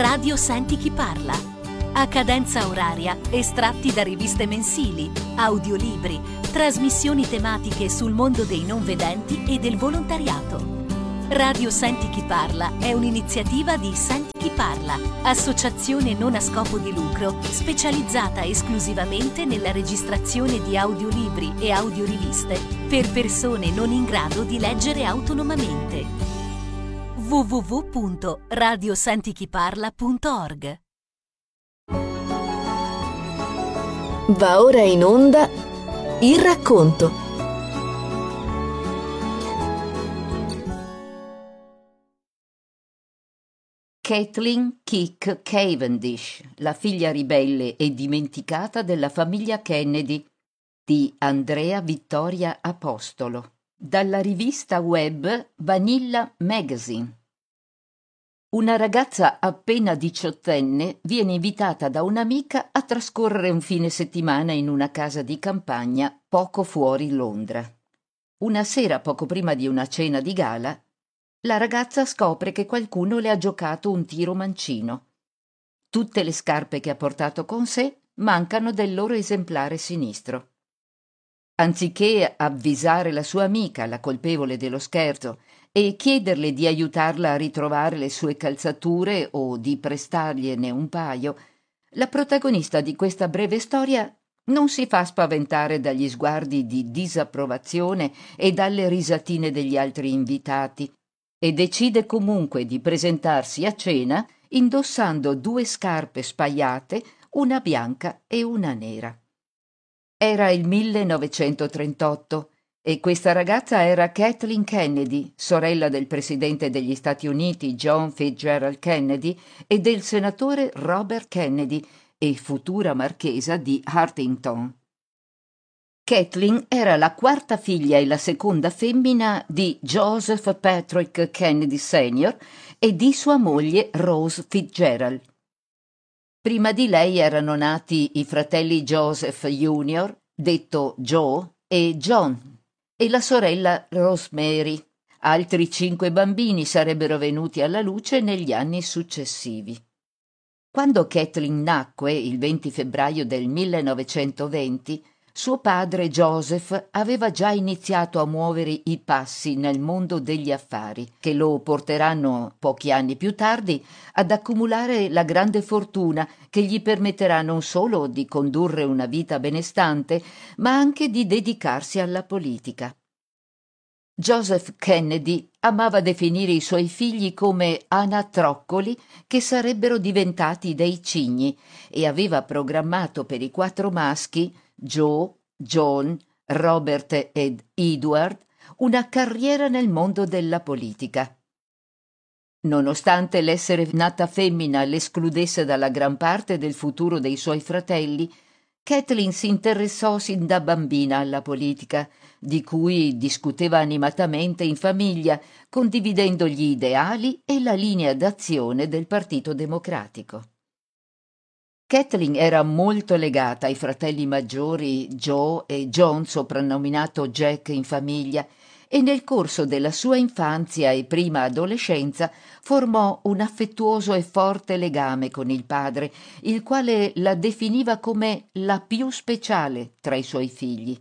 Radio Senti chi parla. A cadenza oraria, estratti da riviste mensili, audiolibri, trasmissioni tematiche sul mondo dei non vedenti e del volontariato. Radio Senti chi parla è un'iniziativa di Senti chi parla, associazione non a scopo di lucro specializzata esclusivamente nella registrazione di audiolibri e audioriviste per persone non in grado di leggere autonomamente. www.radiosentichiparla.org. Va ora in onda il racconto. Kathleen Kick Cavendish, la figlia ribelle e dimenticata della famiglia Kennedy, di Andrea Vittoria Apostolo, dalla rivista web Vanilla Magazine. Una ragazza appena diciottenne viene invitata da un'amica a trascorrere un fine settimana in una casa di campagna poco fuori Londra. Una sera, poco prima di una cena di gala, la ragazza scopre che qualcuno le ha giocato un tiro mancino. Tutte le scarpe che ha portato con sé mancano del loro esemplare sinistro. Anziché avvisare la sua amica, la colpevole dello scherzo, e chiederle di aiutarla a ritrovare le sue calzature o di prestargliene un paio, la protagonista di questa breve storia non si fa spaventare dagli sguardi di disapprovazione e dalle risatine degli altri invitati, e decide comunque di presentarsi a cena indossando 2 scarpe spaiate, una bianca e una nera. Era il 1938 e questa ragazza era Kathleen Kennedy, sorella del presidente degli Stati Uniti John Fitzgerald Kennedy e del senatore Robert Kennedy e futura marchesa di Hartington. Kathleen era la quarta figlia e la seconda femmina di Joseph Patrick Kennedy Sr. e di sua moglie Rose Fitzgerald. Prima di lei erano nati i fratelli Joseph Jr., detto Joe, e John, e la sorella Rosemary. Altri 5 bambini sarebbero venuti alla luce negli anni successivi. Quando Kathleen nacque, il 20 febbraio del 1920, suo padre Joseph aveva già iniziato a muovere i passi nel mondo degli affari, che lo porteranno pochi anni più tardi ad accumulare la grande fortuna che gli permetterà non solo di condurre una vita benestante, ma anche di dedicarsi alla politica. Joseph Kennedy amava definire i suoi figli come anatroccoli che sarebbero diventati dei cigni e aveva programmato per i 4 maschi, Joe, John, Robert ed Edward, una carriera nel mondo della politica. Nonostante l'essere nata femmina l'escludesse dalla gran parte del futuro dei suoi fratelli, Kathleen si interessò sin da bambina alla politica, di cui discuteva animatamente in famiglia, condividendo gli ideali e la linea d'azione del Partito Democratico. Kathleen era molto legata ai fratelli maggiori Joe e John, soprannominato Jack in famiglia, e nel corso della sua infanzia e prima adolescenza formò un affettuoso e forte legame con il padre, il quale la definiva come la più speciale tra i suoi figli.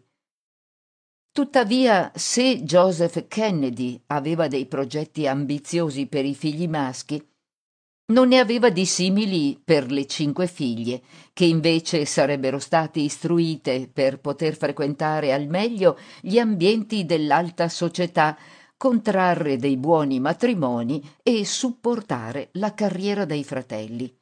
Tuttavia, se Joseph Kennedy aveva dei progetti ambiziosi per i figli maschi, non ne aveva di simili per le 5 figlie, che invece sarebbero state istruite per poter frequentare al meglio gli ambienti dell'alta società, contrarre dei buoni matrimoni e supportare la carriera dei fratelli.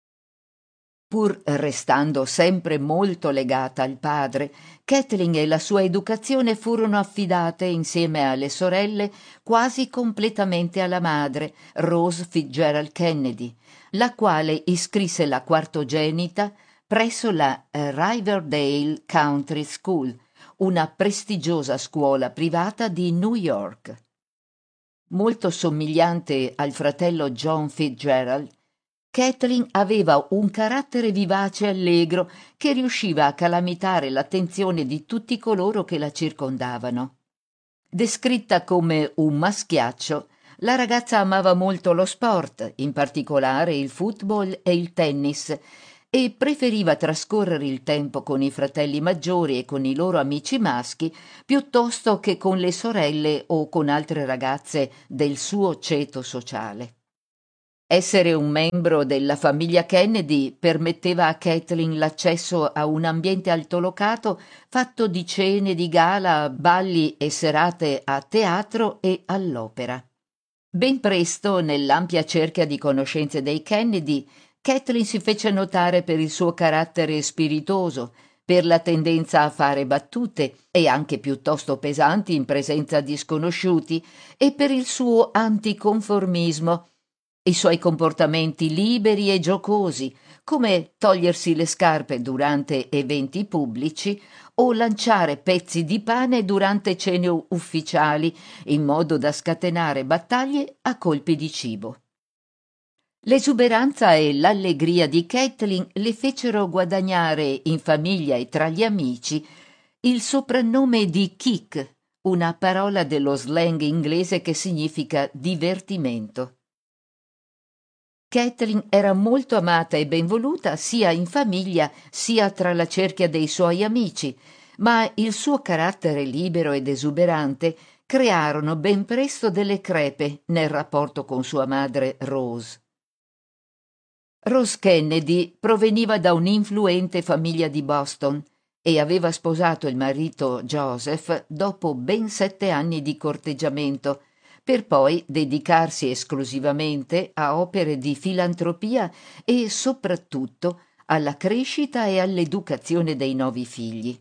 Pur restando sempre molto legata al padre, Kathleen e la sua educazione furono affidate, insieme alle sorelle, quasi completamente alla madre, Rose Fitzgerald Kennedy, la quale iscrisse la quartogenita presso la Riverdale Country School, una prestigiosa scuola privata di New York. Molto somigliante al fratello John Fitzgerald, Kathleen aveva un carattere vivace e allegro che riusciva a calamitare l'attenzione di tutti coloro che la circondavano. Descritta come un maschiaccio, La ragazza amava molto lo sport, in particolare il football e il tennis, e preferiva trascorrere il tempo con i fratelli maggiori e con i loro amici maschi piuttosto che con le sorelle o con altre ragazze del suo ceto sociale. Essere un membro della famiglia Kennedy permetteva a Kathleen l'accesso a un ambiente altolocato fatto di cene di gala, balli e serate a teatro e all'opera. Ben presto, nell'ampia cerchia di conoscenze dei Kennedy, Kathleen si fece notare per il suo carattere spiritoso, per la tendenza a fare battute, e anche piuttosto pesanti in presenza di sconosciuti, e per il suo anticonformismo, i suoi comportamenti liberi e giocosi, come togliersi le scarpe durante eventi pubblici o lanciare pezzi di pane durante cene ufficiali, in modo da scatenare battaglie a colpi di cibo. L'esuberanza e l'allegria di Kathleen le fecero guadagnare in famiglia e tra gli amici il soprannome di Kick, una parola dello slang inglese che significa divertimento. Kathleen era molto amata e ben voluta sia in famiglia sia tra la cerchia dei suoi amici, ma il suo carattere libero ed esuberante crearono ben presto delle crepe nel rapporto con sua madre Rose. Rose Kennedy proveniva da un'influente famiglia di Boston e aveva sposato il marito Joseph dopo ben 7 anni di corteggiamento, per poi dedicarsi esclusivamente a opere di filantropia e soprattutto alla crescita e all'educazione dei 9 figli.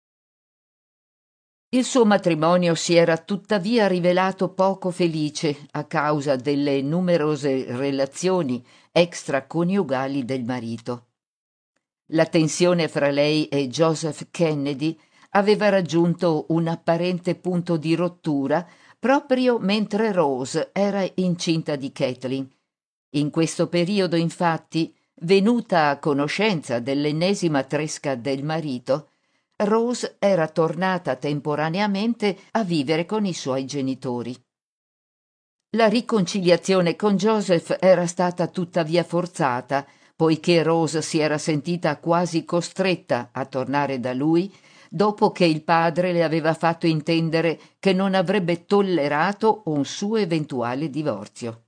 Il suo matrimonio si era tuttavia rivelato poco felice a causa delle numerose relazioni extraconiugali del marito. La tensione fra lei e Joseph Kennedy aveva raggiunto un apparente punto di rottura proprio mentre Rose era incinta di Kathleen. In questo periodo, infatti, venuta a conoscenza dell'ennesima tresca del marito, Rose era tornata temporaneamente a vivere con i suoi genitori. La riconciliazione con Joseph era stata tuttavia forzata, poiché Rose si era sentita quasi costretta a tornare da lui dopo che il padre le aveva fatto intendere che non avrebbe tollerato un suo eventuale divorzio.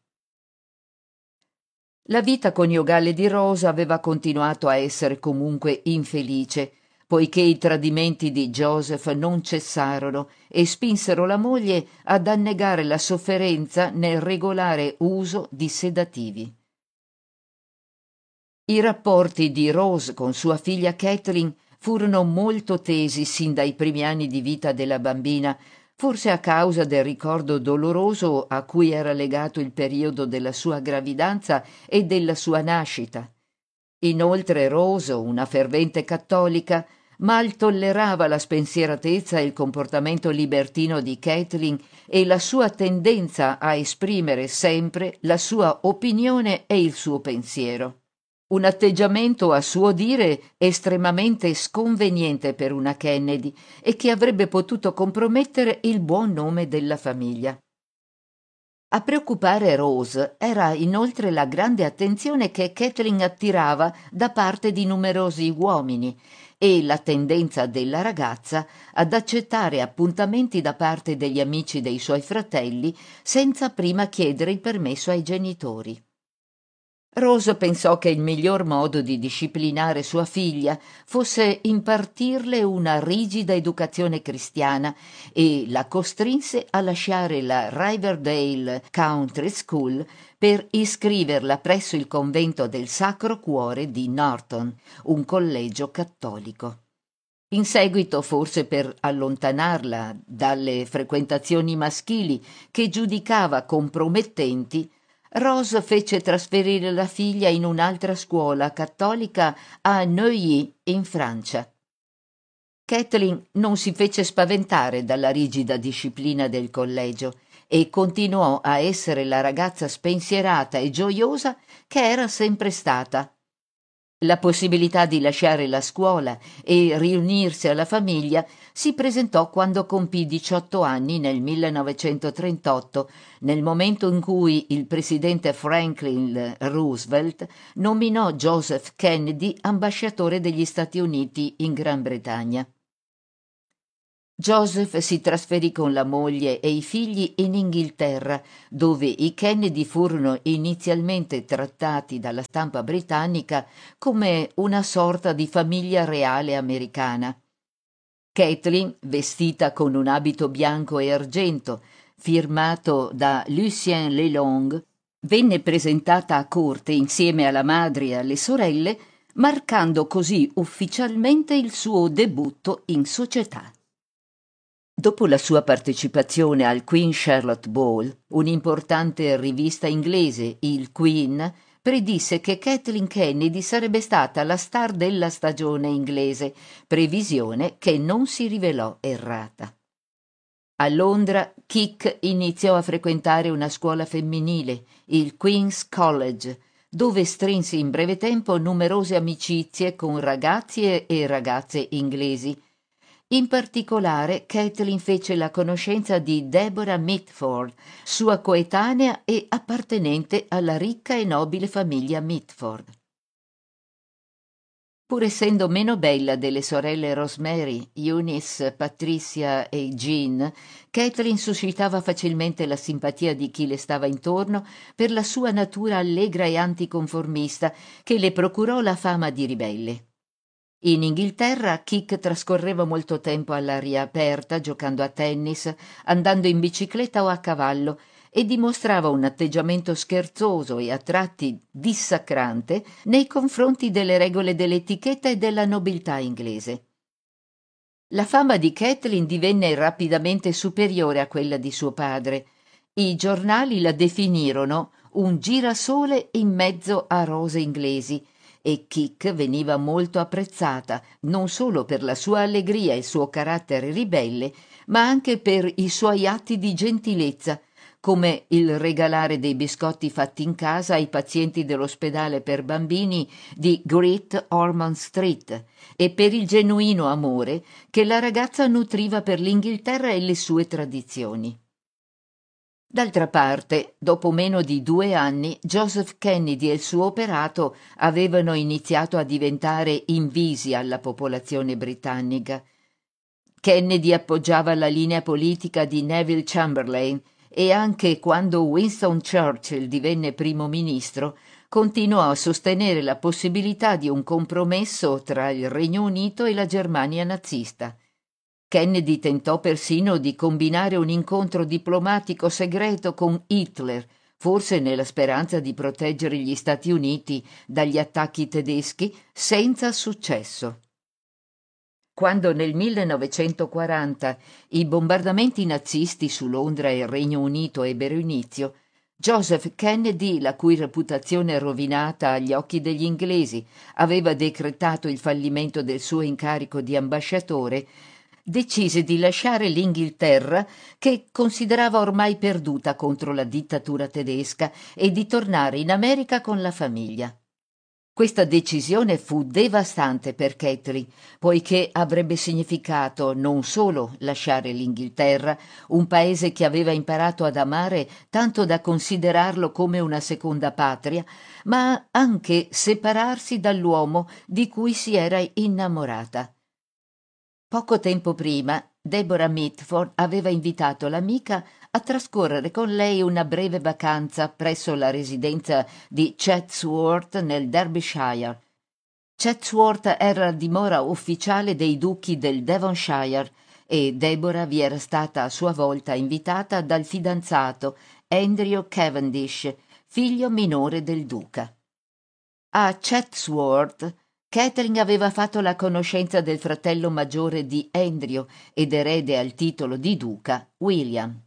La vita coniugale di Rose aveva continuato a essere comunque infelice, poiché i tradimenti di Joseph non cessarono e spinsero la moglie ad annegare la sofferenza nel regolare uso di sedativi. I rapporti di Rose con sua figlia Kathleen furono molto tesi sin dai primi anni di vita della bambina, forse a causa del ricordo doloroso a cui era legato il periodo della sua gravidanza e della sua nascita. Inoltre Rose, una fervente cattolica, mal tollerava la spensieratezza e il comportamento libertino di Kathleen e la sua tendenza a esprimere sempre la sua opinione e il suo pensiero. Un atteggiamento, a suo dire, estremamente sconveniente per una Kennedy e che avrebbe potuto compromettere il buon nome della famiglia. A preoccupare Rose era inoltre la grande attenzione che Kathleen attirava da parte di numerosi uomini e la tendenza della ragazza ad accettare appuntamenti da parte degli amici dei suoi fratelli senza prima chiedere il permesso ai genitori. Rose pensò che il miglior modo di disciplinare sua figlia fosse impartirle una rigida educazione cristiana e la costrinse a lasciare la Riverdale Country School per iscriverla presso il convento del Sacro Cuore di Norton, un collegio cattolico. In seguito, forse per allontanarla dalle frequentazioni maschili che giudicava compromettenti, Rose fece trasferire la figlia in un'altra scuola cattolica a Neuilly, in Francia. Kathleen non si fece spaventare dalla rigida disciplina del collegio e continuò a essere la ragazza spensierata e gioiosa che era sempre stata. La possibilità di lasciare la scuola e riunirsi alla famiglia si presentò quando compì 18 anni nel 1938, nel momento in cui il presidente Franklin Roosevelt nominò Joseph Kennedy ambasciatore degli Stati Uniti in Gran Bretagna. Joseph si trasferì con la moglie e i figli in Inghilterra, dove i Kennedy furono inizialmente trattati dalla stampa britannica come una sorta di famiglia reale americana. Kathleen, vestita con un abito bianco e argento, firmato da Lucien Lelong, venne presentata a corte insieme alla madre e alle sorelle, marcando così ufficialmente il suo debutto in società. Dopo la sua partecipazione al Queen Charlotte Ball, un'importante rivista inglese, il Queen, predisse che Kathleen Kennedy sarebbe stata la star della stagione inglese, previsione che non si rivelò errata. A Londra, Kik iniziò a frequentare una scuola femminile, il Queen's College, dove strinse in breve tempo numerose amicizie con ragazzi e ragazze inglesi. In particolare, Kathleen fece la conoscenza di Deborah Mitford, sua coetanea e appartenente alla ricca e nobile famiglia Mitford. Pur essendo meno bella delle sorelle Rosemary, Eunice, Patricia e Jean, Kathleen suscitava facilmente la simpatia di chi le stava intorno per la sua natura allegra e anticonformista, che le procurò la fama di ribelle. In Inghilterra Kik trascorreva molto tempo all'aria aperta, giocando a tennis, andando in bicicletta o a cavallo, e dimostrava un atteggiamento scherzoso e a tratti dissacrante nei confronti delle regole dell'etichetta e della nobiltà inglese. La fama di Kathleen divenne rapidamente superiore a quella di suo padre. I giornali la definirono un girasole in mezzo a rose inglesi, e Kik veniva molto apprezzata non solo per la sua allegria e il suo carattere ribelle, ma anche per i suoi atti di gentilezza, come il regalare dei biscotti fatti in casa ai pazienti dell'ospedale per bambini di Great Ormond Street, e per il genuino amore che la ragazza nutriva per l'Inghilterra e le sue tradizioni. D'altra parte, dopo meno di 2 anni, Joseph Kennedy e il suo operato avevano iniziato a diventare invisi alla popolazione britannica. Kennedy appoggiava la linea politica di Neville Chamberlain e anche quando Winston Churchill divenne primo ministro, continuò a sostenere la possibilità di un compromesso tra il Regno Unito e la Germania nazista. Kennedy tentò persino di combinare un incontro diplomatico segreto con Hitler, forse nella speranza di proteggere gli Stati Uniti dagli attacchi tedeschi, senza successo. Quando nel 1940 i bombardamenti nazisti su Londra e il Regno Unito ebbero inizio, Joseph Kennedy, la cui reputazione rovinata agli occhi degli inglesi aveva decretato il fallimento del suo incarico di ambasciatore, decise di lasciare l'Inghilterra, che considerava ormai perduta contro la dittatura tedesca, e di tornare in America con la famiglia. Questa decisione fu devastante per Kathleen, poiché avrebbe significato non solo lasciare l'Inghilterra, un paese che aveva imparato ad amare tanto da considerarlo come una seconda patria, ma anche separarsi dall'uomo di cui si era innamorata. Poco tempo prima, Deborah Mitford aveva invitato l'amica a trascorrere con lei una breve vacanza presso la residenza di Chatsworth nel Derbyshire. Chatsworth era la dimora ufficiale dei duchi del Devonshire e Deborah vi era stata a sua volta invitata dal fidanzato Andrew Cavendish, figlio minore del duca. A Chatsworth Kathleen aveva fatto la conoscenza del fratello maggiore di Andrew ed erede al titolo di duca, William.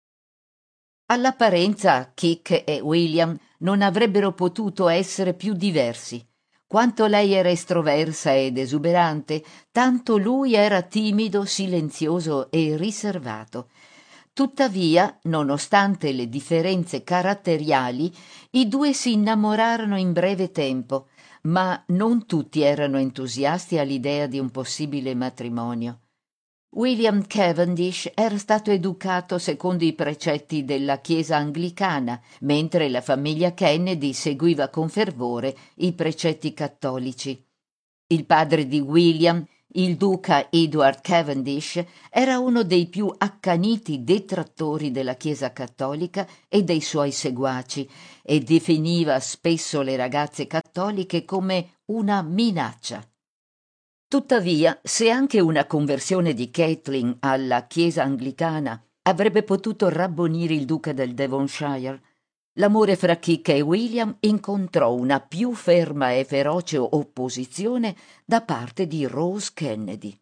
All'apparenza Kik e William non avrebbero potuto essere più diversi. Quanto lei era estroversa ed esuberante, tanto lui era timido, silenzioso e riservato. Tuttavia, nonostante le differenze caratteriali, i due si innamorarono in breve tempo, ma non tutti erano entusiasti all'idea di un possibile matrimonio. William Cavendish era stato educato secondo i precetti della Chiesa anglicana, mentre la famiglia Kennedy seguiva con fervore i precetti cattolici. Il padre di William, il duca Edward Cavendish, era uno dei più accaniti detrattori della Chiesa cattolica e dei suoi seguaci e definiva spesso le ragazze cattoliche come una minaccia. Tuttavia, se anche una conversione di Caitlin alla Chiesa anglicana avrebbe potuto rabbonire il duca del Devonshire, l'amore fra Kik e William incontrò una più ferma e feroce opposizione da parte di Rose Kennedy.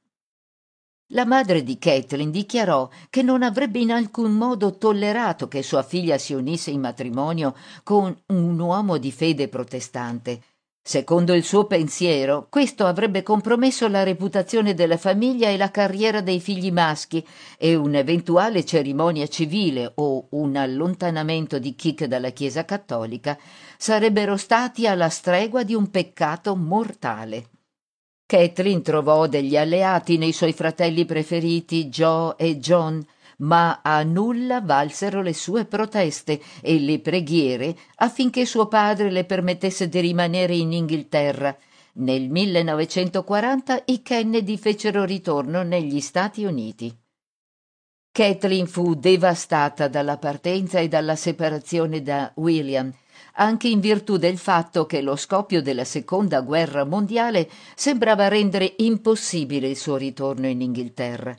La madre di Caitlin dichiarò che non avrebbe in alcun modo tollerato che sua figlia si unisse in matrimonio con un uomo di fede protestante. Secondo il suo pensiero, questo avrebbe compromesso la reputazione della famiglia e la carriera dei figli maschi, e un'eventuale cerimonia civile o un allontanamento di Kik dalla Chiesa cattolica sarebbero stati alla stregua di un peccato mortale. Caitlin trovò degli alleati nei suoi fratelli preferiti Joe e John, ma a nulla valsero le sue proteste e le preghiere affinché suo padre le permettesse di rimanere in Inghilterra. Nel 1940 i Kennedy fecero ritorno negli Stati Uniti. Caitlin fu devastata dalla partenza e dalla separazione da William, anche in virtù del fatto che lo scoppio della Seconda Guerra Mondiale sembrava rendere impossibile il suo ritorno in Inghilterra.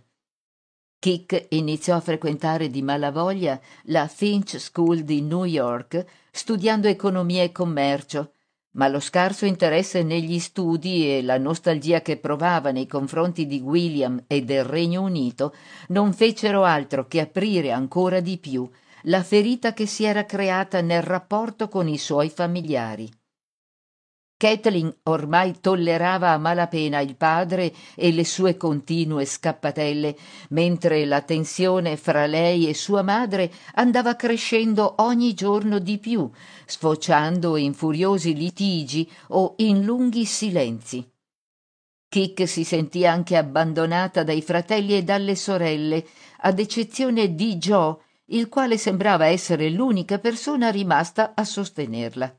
Kik iniziò a frequentare di malavoglia la Finch School di New York, studiando economia e commercio, ma lo scarso interesse negli studi e la nostalgia che provava nei confronti di William e del Regno Unito non fecero altro che aprire ancora di più la ferita che si era creata nel rapporto con i suoi familiari. Caitlin ormai tollerava a malapena il padre e le sue continue scappatelle, mentre la tensione fra lei e sua madre andava crescendo ogni giorno di più, sfociando in furiosi litigi o in lunghi silenzi. Kik si sentì anche abbandonata dai fratelli e dalle sorelle, ad eccezione di Joe, il quale sembrava essere l'unica persona rimasta a sostenerla.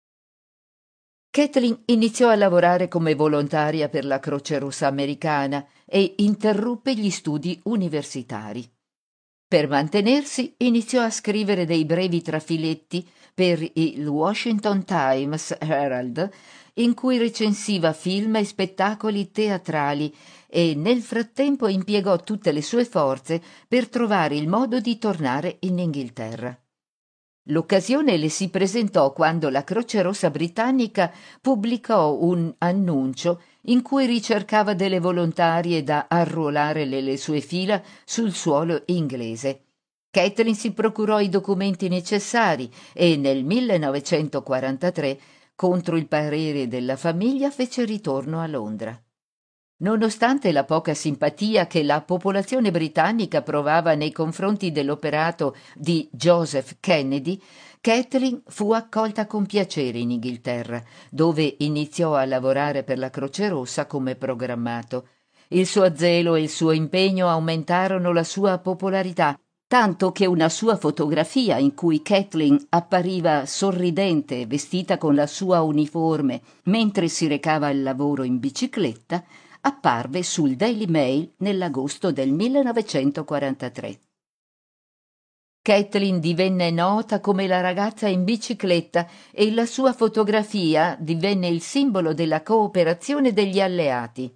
Caitlin iniziò a lavorare come volontaria per la Croce Rossa americana e interruppe gli studi universitari. Per mantenersi iniziò a scrivere dei brevi trafiletti per il Washington Times Herald, in cui recensiva film e spettacoli teatrali, e nel frattempo impiegò tutte le sue forze per trovare il modo di tornare in Inghilterra. L'occasione le si presentò quando la Croce Rossa britannica pubblicò un annuncio in cui ricercava delle volontarie da arruolare nelle sue fila sul suolo inglese. Caitlin si procurò i documenti necessari e nel 1943, contro il parere della famiglia, fece ritorno a Londra. Nonostante la poca simpatia che la popolazione britannica provava nei confronti dell'operato di Joseph Kennedy, Caitlin fu accolta con piacere in Inghilterra, dove iniziò a lavorare per la Croce Rossa come programmato. Il suo zelo e il suo impegno aumentarono la sua popolarità, tanto che una sua fotografia in cui Caitlin appariva sorridente, vestita con la sua uniforme, mentre si recava al lavoro in bicicletta, apparve sul Daily Mail nell'agosto del 1943. Caitlin divenne nota come la ragazza in bicicletta e la sua fotografia divenne il simbolo della cooperazione degli alleati.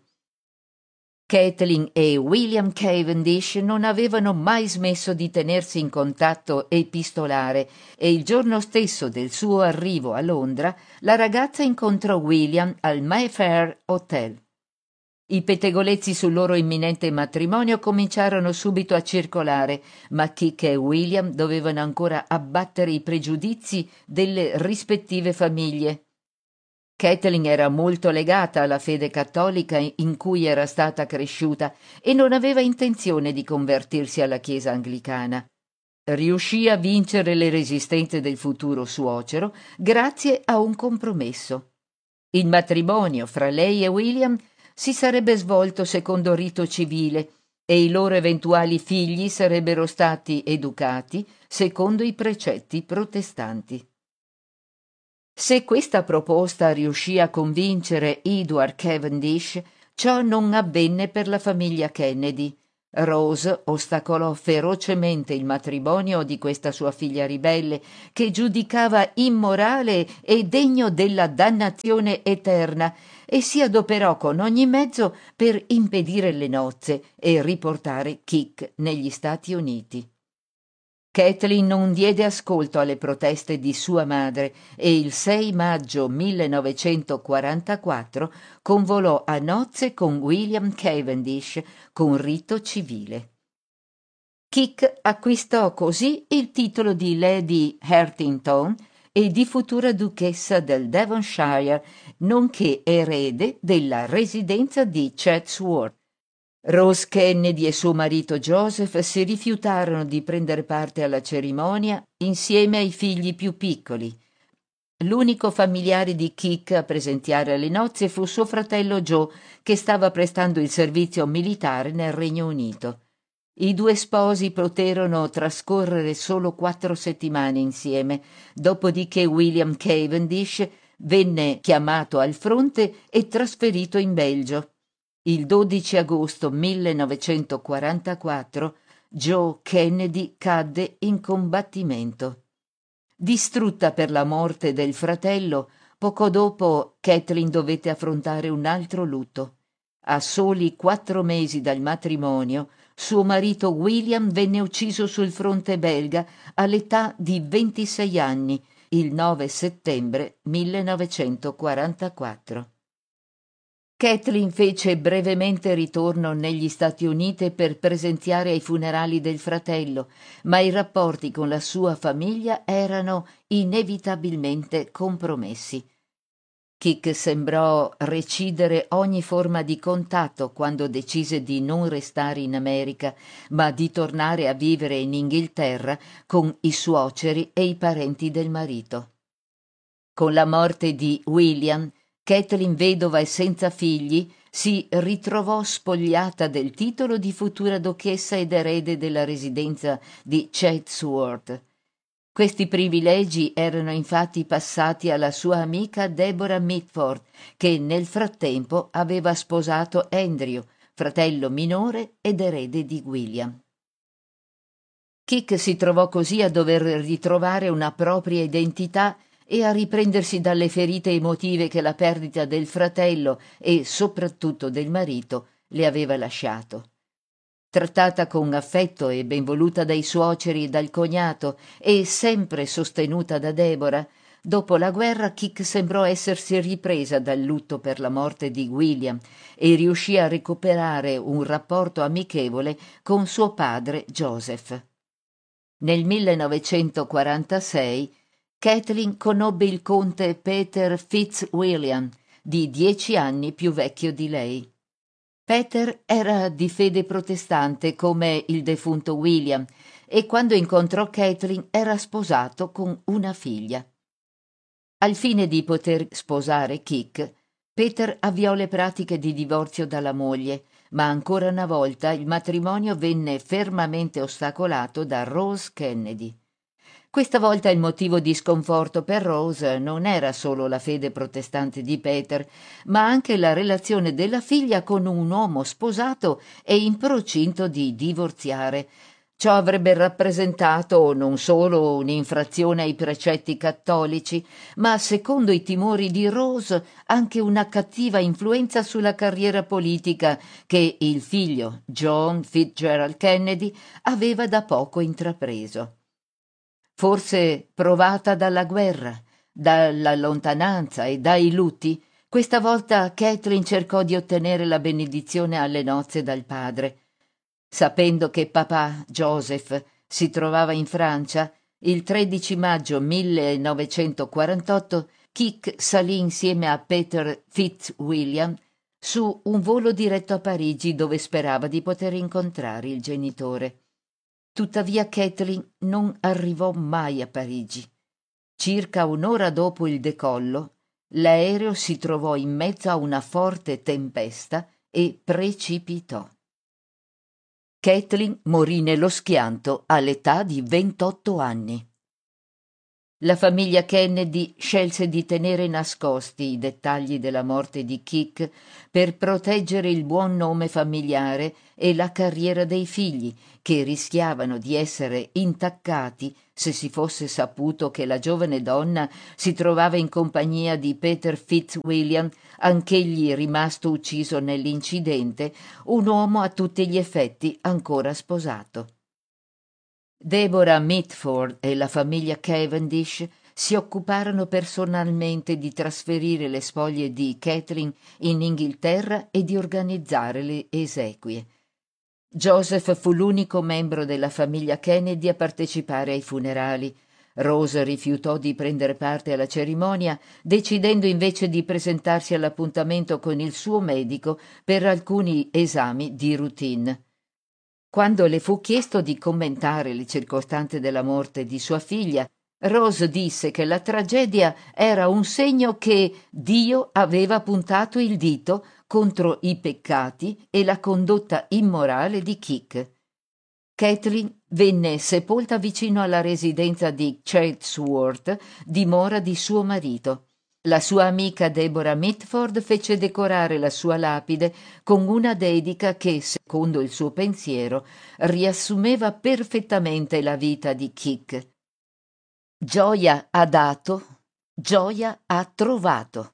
Caitlin e William Cavendish non avevano mai smesso di tenersi in contatto epistolare e il giorno stesso del suo arrivo a Londra la ragazza incontrò William al Mayfair Hotel. I pettegolezzi sul loro imminente matrimonio cominciarono subito a circolare, ma Kik e William dovevano ancora abbattere i pregiudizi delle rispettive famiglie. Caitlin era molto legata alla fede cattolica in cui era stata cresciuta e non aveva intenzione di convertirsi alla Chiesa anglicana. Riuscì a vincere le resistenze del futuro suocero grazie a un compromesso. Il matrimonio fra lei e William si sarebbe svolto secondo rito civile e i loro eventuali figli sarebbero stati educati secondo i precetti protestanti. Se questa proposta riuscì a convincere Edward Cavendish, ciò non avvenne per la famiglia Kennedy. Rose ostacolò ferocemente il matrimonio di questa sua figlia ribelle, che giudicava immorale e degno della dannazione eterna, e si adoperò con ogni mezzo per impedire le nozze e riportare Kick negli Stati Uniti. Kathleen non diede ascolto alle proteste di sua madre e il 6 maggio 1944 convolò a nozze con William Cavendish con rito civile. Kick acquistò così il titolo di Lady Hartington e di futura duchessa del Devonshire, nonché erede della residenza di Chatsworth. Rose Kennedy e suo marito Joseph si rifiutarono di prendere parte alla cerimonia insieme ai figli più piccoli. L'unico familiare di Kick a presenziare alle nozze fu suo fratello Joe, che stava prestando il servizio militare nel Regno Unito. I due sposi poterono trascorrere solo 4 settimane insieme, dopodiché William Cavendish venne chiamato al fronte e trasferito in Belgio. Il 12 agosto 1944 Joe Kennedy cadde in combattimento. Distrutta per la morte del fratello, poco dopo Kathleen dovette affrontare un altro lutto. A soli 4 mesi dal matrimonio, suo marito William venne ucciso sul fronte belga all'età di 26 anni, il 9 settembre 1944. Kathleen fece brevemente ritorno negli Stati Uniti per presenziare ai funerali del fratello, ma i rapporti con la sua famiglia erano inevitabilmente compromessi. Kick sembrò recidere ogni forma di contatto quando decise di non restare in America, ma di tornare a vivere in Inghilterra con i suoceri e i parenti del marito. Con la morte di William, Kathleen, vedova e senza figli, si ritrovò spogliata del titolo di futura duchessa ed erede della residenza di Chatsworth. Questi privilegi erano infatti passati alla sua amica Deborah Mitford, che nel frattempo aveva sposato Andrew, fratello minore ed erede di William. Kick si trovò così a dover ritrovare una propria identità e a riprendersi dalle ferite emotive che la perdita del fratello e soprattutto del marito le aveva lasciato. Trattata con affetto e benvoluta dai suoceri e dal cognato e sempre sostenuta da Deborah, dopo la guerra Kick sembrò essersi ripresa dal lutto per la morte di William e riuscì a recuperare un rapporto amichevole con suo padre Joseph. Nel 1946 Kathleen conobbe il conte Peter Fitzwilliam, di 10 anni più vecchio di lei. Peter era di fede protestante come il defunto William e quando incontrò Kathleen era sposato con una figlia. Al fine di poter sposare Kick, Peter avviò le pratiche di divorzio dalla moglie, ma ancora una volta il matrimonio venne fermamente ostacolato da Rose Kennedy. Questa volta il motivo di sconforto per Rose non era solo la fede protestante di Peter, ma anche la relazione della figlia con un uomo sposato e in procinto di divorziare. Ciò avrebbe rappresentato non solo un'infrazione ai precetti cattolici, ma, secondo i timori di Rose, anche una cattiva influenza sulla carriera politica che il figlio, John Fitzgerald Kennedy, aveva da poco intrapreso. Forse provata dalla guerra, dalla lontananza e dai lutti, questa volta Kathleen cercò di ottenere la benedizione alle nozze dal padre. Sapendo che papà, Joseph, si trovava in Francia, il 13 maggio 1948 Kick salì insieme a Peter Fitzwilliam su un volo diretto a Parigi dove sperava di poter incontrare il genitore. Tuttavia Kathleen non arrivò mai a Parigi. Circa un'ora dopo il decollo, L'aereo si trovò in mezzo a una forte tempesta e precipitò. Kathleen morì nello schianto all'età di 28 anni. La famiglia Kennedy scelse di tenere nascosti i dettagli della morte di Kik per proteggere il buon nome familiare e la carriera dei figli, che rischiavano di essere intaccati se si fosse saputo che la giovane donna si trovava in compagnia di Peter Fitzwilliam, anch'egli rimasto ucciso nell'incidente, un uomo a tutti gli effetti ancora sposato. Deborah Mitford e la famiglia Cavendish si occuparono personalmente di trasferire le spoglie di Kathleen in Inghilterra e di organizzare le esequie. Joseph fu l'unico membro della famiglia Kennedy a partecipare ai funerali. Rose rifiutò di prendere parte alla cerimonia, decidendo invece di presentarsi all'appuntamento con il suo medico per alcuni esami di routine. Quando le fu chiesto di commentare le circostanze della morte di sua figlia, Rose disse che la tragedia era un segno che Dio aveva puntato il dito contro i peccati e la condotta immorale di Kik. Kathleen venne sepolta vicino alla residenza di Chatsworth, dimora di suo marito. La sua amica Deborah Mitford fece decorare la sua lapide con una dedica che, secondo il suo pensiero, riassumeva perfettamente la vita di Kik. Gioia ha dato, gioia ha trovato.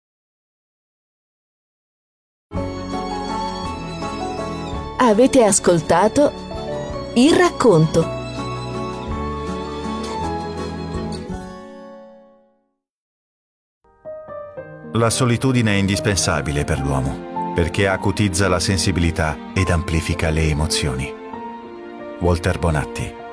Avete ascoltato Il racconto. La solitudine è indispensabile per l'uomo, perché acutizza la sensibilità ed amplifica le emozioni. Walter Bonatti.